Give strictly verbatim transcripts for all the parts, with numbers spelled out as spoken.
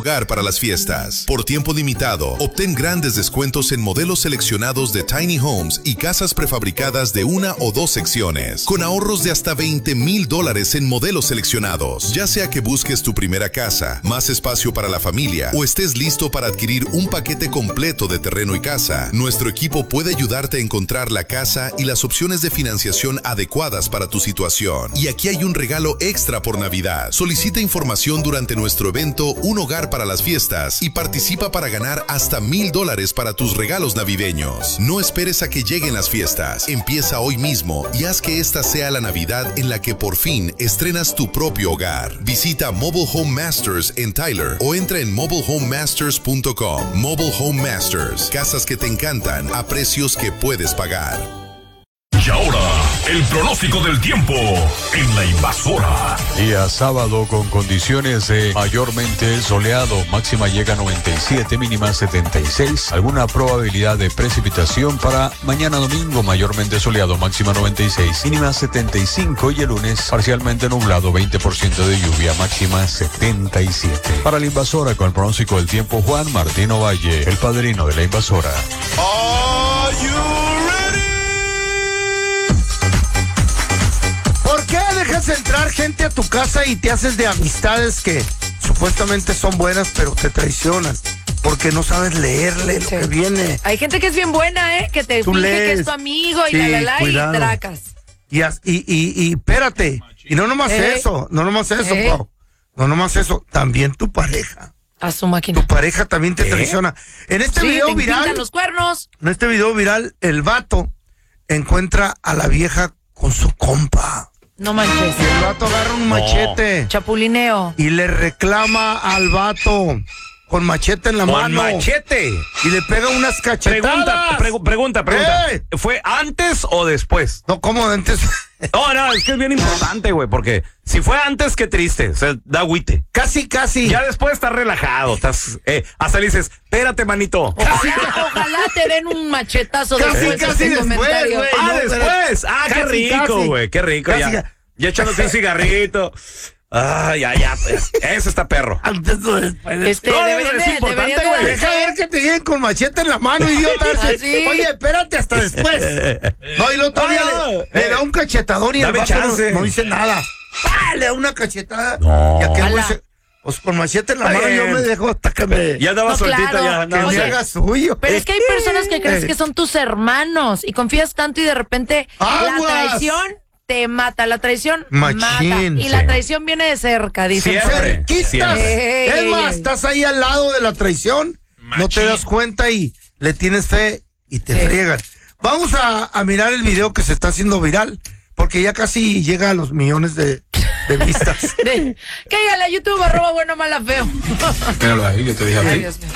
hogar para las fiestas. Por tiempo limitado, obtén grandes descuentos en modelos seleccionados de Tiny Homes y casas prefabricadas de una o dos secciones, con ahorros de hasta veinte mil dólares en modelos seleccionados. Ya sea que busques tu primera casa, más espacio para la familia o estés listo para adquirir un paquete completo de terreno y casa, nuestro equipo puede ayudarte a encontrar la casa y las opciones de financiación adecuadas para tu situación. Y aquí hay un regalo extra por Navidad. Solicita información durante nuestro evento Un Hogar para las Fiestas y participa para ganar hasta mil dólares para tus regalos navideños. No esperes a que lleguen las fiestas. Empieza hoy mismo y haz que esta sea la Navidad en la que por fin estrenas tu propio hogar. Visita Mobile Home Masters en Tyler o entra en mobile home masters punto com. Mobile Home Masters. Casas que te encantan a precios que puedes pagar. Y ahora, el pronóstico del tiempo en La Invasora. Día sábado con condiciones de mayormente soleado. Máxima llega a noventa y siete, mínima setenta y seis. Alguna probabilidad de precipitación para mañana domingo. Mayormente soleado, máxima noventa y seis, mínima setenta y cinco. Y el lunes parcialmente nublado, veinte por ciento de lluvia, máxima setenta y siete. Para La Invasora con el pronóstico del tiempo, Juan Martín Ovalle, el padrino de La Invasora. Are you ready? ¿Por qué dejas entrar gente a tu casa y te haces de amistades que supuestamente son buenas pero te traicionan? Porque no sabes leerle lo Sí. que viene. Hay gente que es bien buena, ¿eh? Que te Tú finge que lees. es tu amigo y Sí, la la la cuidado. y tracas. Y, as- y, y, y espérate, y no nomás Eh. eso, no nomás eso, Eh. Pau. No nomás eso, también tu pareja. A su máquina. Tu pareja también te traiciona. En este Sí, video te viral, pintan los cuernos. en este video viral, el vato encuentra a la vieja con su compa. No manches. Y el vato agarra un machete Chapulineo. y le reclama al vato con machete en la Con mano. machete. Y le pega unas cachetadas. Pregunta, pregu- pregunta, pregunta. ¡Eh! ¿Fue antes o después? No, ¿cómo antes? No, no, es que es bien importante, güey, porque si fue antes, qué triste, o sea, da agüite. Casi, casi. Ya después estás relajado, estás, eh, hasta le dices, espérate, manito. Ojalá, ojalá te den un machetazo Casi, después de casi ese después, comentario. güey. Ah, no, después. Ah, qué casi, rico, casi. güey, qué rico. Casi, Ya, ya echándote un cigarrito. Ah, ya, ya, pues, eso está perro. Antes o después. Este, No, deberían es de- importante, deberían de güey. Deja hacer- ver que te lleguen con machete en la mano, idiota. Así. Oye, espérate hasta después. No, y luego todavía No, le, no. le da un cachetadón y el Dame vato no, chance. no dice nada. ¡Pah! Le da una cachetada. No. Y aquel güey Ala. se- pues con machete en la Está mano yo bien. me dejo hasta que me, Ya andaba No, soltita, claro. ya. que No, me Oye, haga suyo. Pero es que hay personas que crees que son tus hermanos y confías tanto y de repente ¡Aguas! la traición te mata. La traición Machín, mata. Y sí. la traición viene de cerca, dicen. Siempre. Cerquitas. Siempre. Es Ey, más, ey. estás ahí al lado de la traición, no te das cuenta y le tienes fe y te Sí. friegan. Vamos a, a mirar el video que se está haciendo viral, porque ya casi llega a los millones de, de vistas. De- Cállale a YouTube, arroba bueno, mala, feo. Míralo ahí, yo te dije Ay, Dios mío.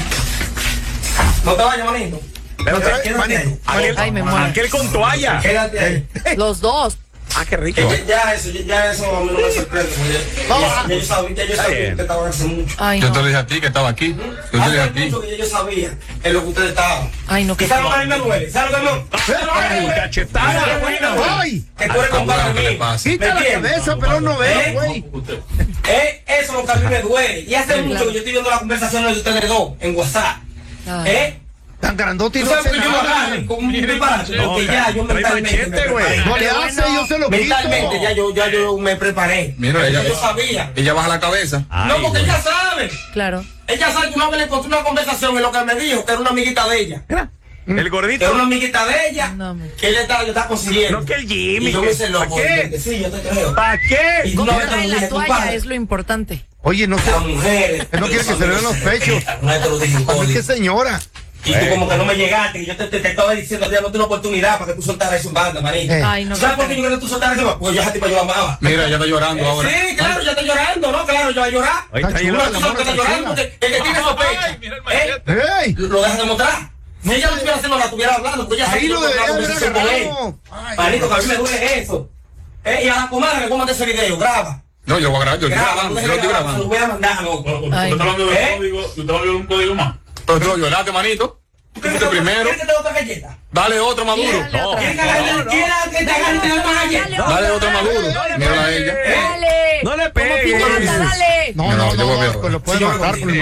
No te vayas, manito. Espérate, Quédate, manito, aquel, Ay, me muero. aquel con toalla. Quédate ahí. Los dos. Ah, qué rico. Ya, ya eso, ya, ya eso a mí no me sorprende. porque Ya, ya, ya yo sabía, ya yo Está sabía bien. que estaban hace mucho. Ay, Yo te lo no. dije a ti que estaba aquí. Yo te lo dije a Hace ti. mucho que ya yo sabía en lo que ustedes estaban. Ay, no, ¿Y qué sabes lo que a mí me duele? ¿Sabes lo que no? ¿Sabes lo que me duele? Cachetada. ¿Sabes lo que me duele? ¡Ay! Que tú eres compadre ¿Qué le mío. pasa? Quita la entiendes? cabeza, pero no veo, ¿Eh? güey. Eh, eso es lo que a mí me duele. Y hace Sí, mucho claro. que yo estoy viendo las conversaciones de ustedes dos en WhatsApp. Ay. ¿Eh? Tan grandote y ¿Tú no sabes hace que yo lo nada. agarro con un disparate? No, Porque ya yo trae mentalmente me machete, güey. preparé. No le hace, yo se lo quito. Mentalmente ya yo, ya yo me preparé. Mira, Ya ella- yo sabía. Ella baja la cabeza. Ay, No, porque güey. ella sabe. Claro. Ella sabe que una vez le encontré una conversación en lo que me dijo, que era una amiguita de ella. El Que era gordito. una amiguita de ella, No, me- que ella estaba, yo estaba consiguiendo. No, que el Jimmy. Y yo me hice ¿Para loco. qué? dije, Sí, yo te creo. ¿Para qué? Y ¿Cómo una vez te trae lo la dije, toalla? compadre, Es lo importante. Oye, no sé. las mujeres. Él no quiere que se le vean los pechos. No te lo dije en A mí código. qué señora. Y tú como que no me llegaste, y yo te, te, te estaba diciendo, ya no tuve una oportunidad para que tú soltaras eso en banda, manito. Eh. Ay, no. ¿Sabes por qué yo quería que tú soltaras eso? Pues yo a esa tipa yo la amaba. Mira, ella está llorando ahora. Sí, claro, ya está llorando, ¿no? Claro, yo voy a llorar. Ahí Está está chula, llorando. la Tú sabes que está mona llorando porque el que tiene sospecha, ¿eh? ¡Ey! Lo dejas demostrar. Si ella lo estuviera haciendo, la estuviera hablando, porque ella sabe Ahí que lo yo tengo debería una haber conversación con él. agarrado. Ay, Marito, que a mí me duele eso. Eh, y a la comadre, ¿cómo mandé ese video? Graba. No, yo lo voy a grabar, yo estoy Graba, grabando, tú yo lo déjame estoy grabar, se lo grabando. voy a mandar, loco. Ay. ¿Eh? un código más. Pero tú lo violaste, manito. Tú fuiste primero. ¿Quieres que te dé otra galleta? Dale otro maduro. Dale otra. ¿Quieres que agarre- ¿Quieres que te agarre y te dé más galleta? Dale otro maduro. Mírala a ella. Dale. No le Como pegues. piñata, dale. No, No, no, yo voy a no, ver. pues lo puede Sí, yo matar lo con el